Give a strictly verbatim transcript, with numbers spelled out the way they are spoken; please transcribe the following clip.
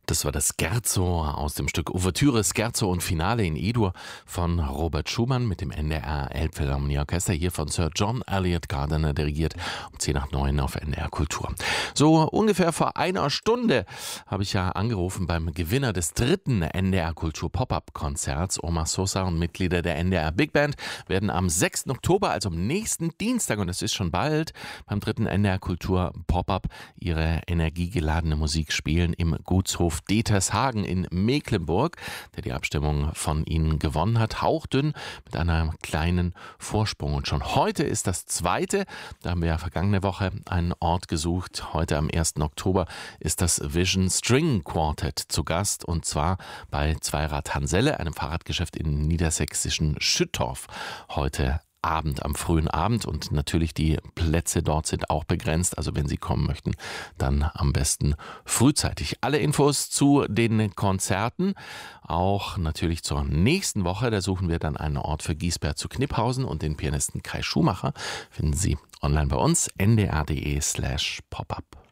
Das war das Scherzo aus dem Stück Ouvertüre, Scherzo und Finale in E-Dur von Robert Schumann mit dem N D R Elbphilharmonieorchester, hier von Sir John Eliot Gardiner dirigiert, um zehn nach neun auf N D R Kultur. So ungefähr vor einer Stunde habe ich ja angerufen beim Gewinner des dritten N D R Kultur Pop-Up-Konzerts. Omar Sosa und Mitglieder der N D R Big Band werden am sechsten Oktober, also am nächsten Dienstag, und das ist schon bald, beim dritten N D R Kultur Pop-Up ihre energiegeladene Musik spielen im Gutshof Detershagen in Mecklenburg, der die Abstimmung von ihnen gewonnen hat. Hauchdünn mit einem kleinen Vorsprung. Und schon heute ist das zweite. Da haben wir ja vergangene Woche einen Ort gesucht. Heute am ersten Oktober ist das Vision String Quartet zu Gast. Und zwar bei Zweirad Hanselle, einem Fahrradgeschäft im niedersächsischen Schüttorf. Heute Abend, am frühen Abend, und natürlich die Plätze dort sind auch begrenzt, also wenn Sie kommen möchten, dann am besten frühzeitig. Alle Infos zu den Konzerten, auch natürlich zur nächsten Woche, da suchen wir dann einen Ort für Giesbert zu Kniphausen und den Pianisten Kai Schumacher, finden Sie online bei uns, n d r punkt d e slash pop up.